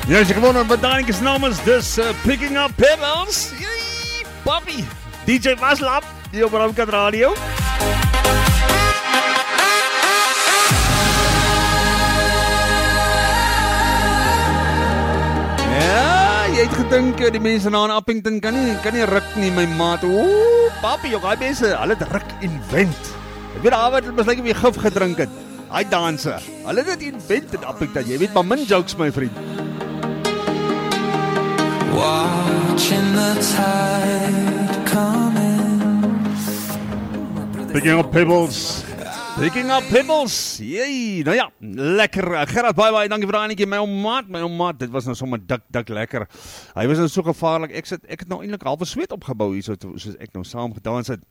Ja, as jy gewoon wat Danie's naam is, dis Picking Up Pebbles. Yay, papi. DJ Vaslap, die op Ramkat Radio. Ja, jy het gedink die mense na in Appington kan nie ruk nie, my maat. Oeh, papi, jy mense, hulle het ruk invent. Ek weet daar wat beslyk wie gif gedrink het. Hy danser. Hulle het dit invent in Appington. Jy weet maar min jokes, my vriend. Watching the tide come in. Picking up pebbles. Picking up pebbles. Jee, nou ja, lekker. Gerard, baie, dankie vir daai netjie. My maat, dit was nou sommer dik lekker. Hy was nou so gevaarlik. Ek het nou eintlik half 'n sweet opgebou hier soos ek nou saam gedans het.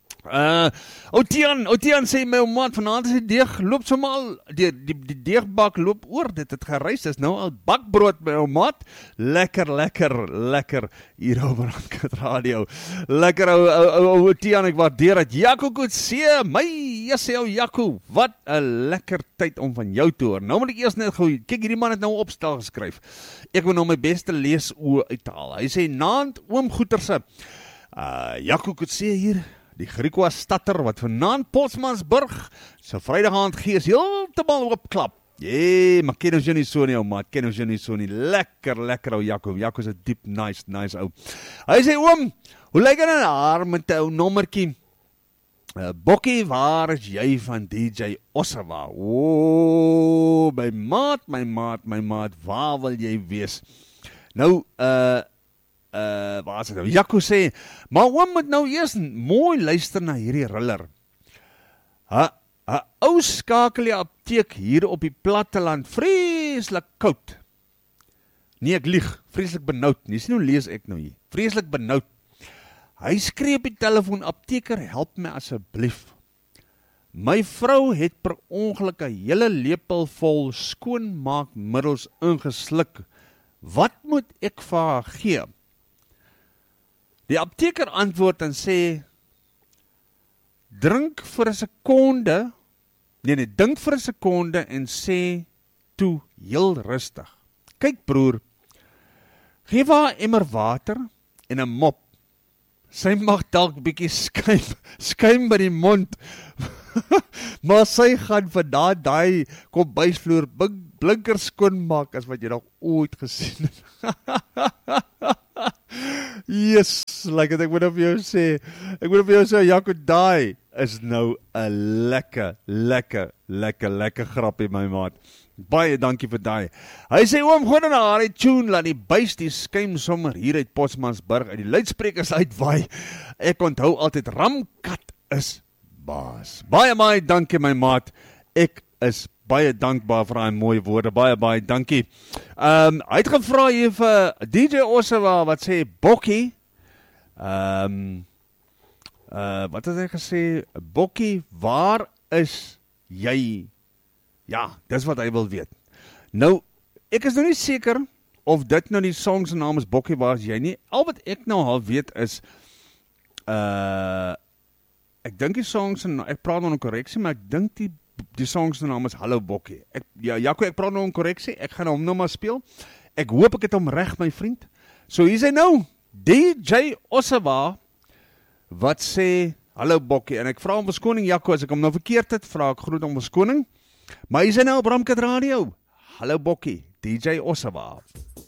Otian sê my maat vanaand is die deeg loop somal die deegbak loop oor, dit het gereis, dis nou al bakbrood my maat, lekker hier op Ramkat Radio, lekker Otian, ek waardeer het. Jaco Kutse, my jou Jaco, wat 'n lekker tyd om van jou te hoor. Nou moet ek eers net gou, kyk hierdie man het nou opstel geskryf, ek wil nou my beste lees uithaal. Hy sê naand oom Goeterse, Jaco Kutse hier, die Griekwa statter wat vanaand Potsmansburg sy Vrydag aand gees heeltemal opklap. Jee, maar ken ons jou nie so nie, ou maat, ken ons jou nie so nie. Lekker ou Jaco. Jaco is 'n diep, nice ou. Hy sê, oom, hoe lyk dit aan haar met 'n ou nommertjie? Bokkie, waar is jy van DJ Ossawa? O, my maat, waar wil jy wees? Nou, waar is dit nou? Jaco sê, maar oom moet nou eers mooi luister na hierdie riller. 'n ou skakel die apteek hier op die platteland, vreeslik koud. Nee, ek lieg, vreeslik benoud. Nie sien hoe lees ek nou hier. Vreeslik benoud. Hy skree op die telefoon, apteker, help my asseblief. My vrou het per ongeluk 'n hele lepel vol skoonmaakmiddels ingesluk. Wat moet ek vir haar gee? Die apteker antwoord en sê, dink vir 'n sekonde en sê toe heel rustig. Kyk broer, geef haar 'n emmer water en 'n mop. Sy mag dalk bietjie skuim by die mond, maar sy gaan vandag daai kombuisvloer blinker skoon maak as wat jy nog ooit gesien het. Yes, like ek moet op jou sê, Jaco, daai is nou 'n lekker grappie, my maat. Baie dankie vir daai. Hy sê, oom, gooi dan na die tune, laat die buis die skuim sommer hier uit Potsmansburg, uit die luidsprekers uitwaai. Ek onthou altyd, Ramkat is baas. Baie dankie, my maat. Ek is baie dankbaar vir daai mooi woorde, baie dankie. Hy het gevra hier vir DJ Ossawa, wat sê, Bokkie, wat het hy gesê, Bokkie, waar is jy? Ja, dis wat hy wil weet. Nou, ek is nou nie seker of dit nou die song se naam is Bokkie, waar is jy nie. Al wat ek nou al weet is, ek dink die song se naam, ek praat nou 'n korreksie, maar ek dink die song se naam is Hallo Bokkie. Jaco, ek praat nou 'n korreksie, ek gaan hom nou maar speel. Ek hoop ek het hom reg, my vriend. So hier is hy nou, DJ Ossawa, wat sê Hallo Bokkie, en ek vra om verskoning, Jaco, as ek hom nou verkeerd het, vra ek groet om verskoning. Maar hier is hy nou op Ramkat Radio. Hallo Bokkie, DJ Ossawa.